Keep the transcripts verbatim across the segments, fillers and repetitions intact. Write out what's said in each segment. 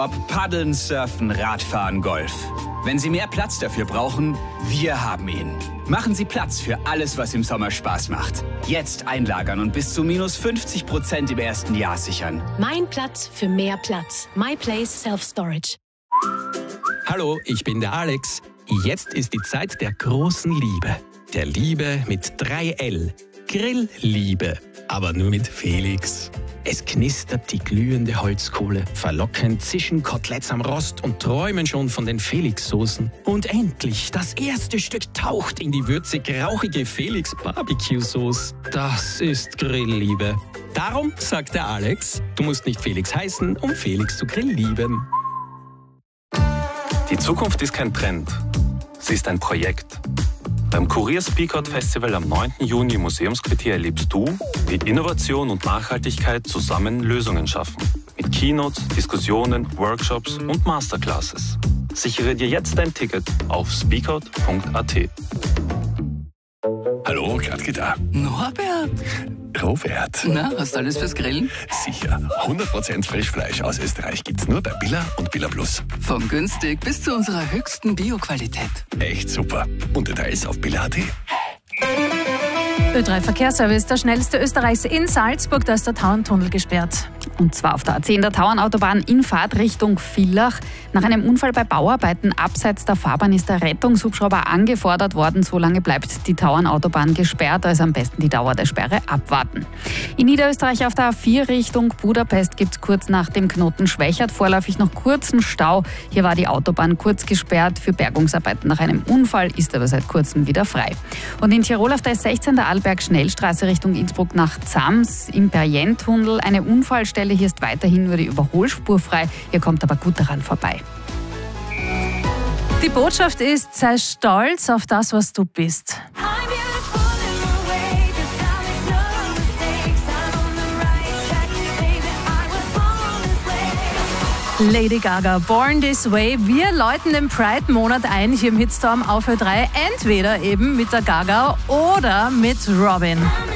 Ob Paddeln, Surfen, Radfahren, Golf. Wenn Sie mehr Platz dafür brauchen, wir haben ihn. Machen Sie Platz für alles, was im Sommer Spaß macht. Jetzt einlagern und bis zu minus fünfzig Prozent im ersten Jahr sichern. Mein Platz für mehr Platz. MyPlace Self-Storage. Hallo, ich bin der Alex. Jetzt ist die Zeit der großen Liebe. Der Liebe mit drei L. Grillliebe. Aber nur mit Felix. Es knistert die glühende Holzkohle. Verlockend zischen Koteletts am Rost und träumen schon von den Felix-Soßen. Und endlich, das erste Stück taucht in die würzig-rauchige Felix-Barbecue-Sauce. Das ist Grillliebe. Darum sagt der Alex, du musst nicht Felix heißen, um Felix zu grilllieben. Die Zukunft ist kein Trend. Sie ist ein Projekt. Beim Kurier Speakout Festival am neunten Juni im Museumsquartier erlebst du, wie Innovation und Nachhaltigkeit zusammen Lösungen schaffen. Mit Keynotes, Diskussionen, Workshops und Masterclasses. Sichere dir jetzt dein Ticket auf speakout punkt a t. Hallo, Gladke da. Norbert. Robert. Na, hast du alles fürs Grillen? Sicher. hundert Prozent Frischfleisch aus Österreich gibt's nur bei Billa und Billa Plus. Von günstig bis zu unserer höchsten Bio-Qualität. Echt super. Und Details auf billa punkt a t. Ö drei Verkehrsservice, der schnellste Österreichs in Salzburg, da ist der Tauerntunnel gesperrt. Und zwar auf der A zehn der Tauernautobahn in Fahrtrichtung Villach. Nach einem Unfall bei Bauarbeiten abseits der Fahrbahn ist der Rettungshubschrauber angefordert worden. So lange bleibt die Tauernautobahn gesperrt, also am besten die Dauer der Sperre abwarten. In Niederösterreich auf der A vier Richtung Budapest gibt es kurz nach dem Knoten Schwächert vorläufig noch kurzen Stau. Hier war die Autobahn kurz gesperrt für Bergungsarbeiten nach einem Unfall, ist aber seit kurzem wieder frei. Und in Tirol auf der S sechzehn der Arlberg-Schnellstraße Richtung Innsbruck nach Zams im Perrientunnel eine Unfallstelle. Hier ist weiterhin nur die Überholspur frei. Ihr kommt aber gut daran vorbei. Die Botschaft ist, sei stolz auf das, was du bist. Lady Gaga, Born This Way. Wir läuten den Pride-Monat ein hier im Hitstorm auf Ö drei. Entweder eben mit der Gaga oder mit Robin.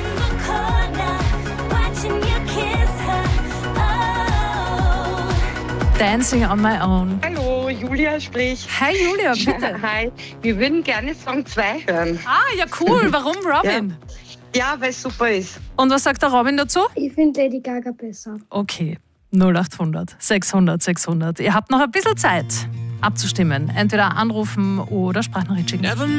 Dancing on my own. Hallo, Julia spricht. Hi Julia, bitte. Hi, wir würden gerne Song zwei hören. Ah, ja cool. Warum Robin? Ja, ja, weil es super ist. Und was sagt der Robin dazu? Ich finde Lady Gaga besser. Okay, null acht hundert sechshundert sechshundert. Ihr habt noch ein bisschen Zeit abzustimmen. Entweder anrufen oder Sprachnachricht schicken.